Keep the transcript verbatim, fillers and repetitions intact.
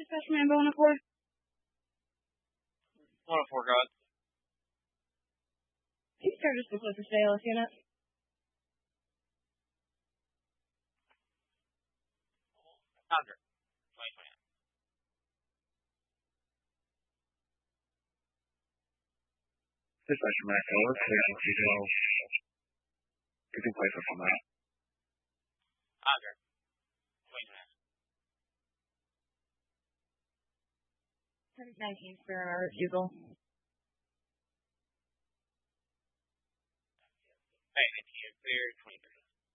Dispatch man one oh four. one oh four, God. Can you start just the for sale unit? Roger. twenty twenty. Dispatch Mac, let's take details. You can place us on that. Roger. twenty twenty. nineteen for our refusal. Hey, nineteen, clear, twenty thirty.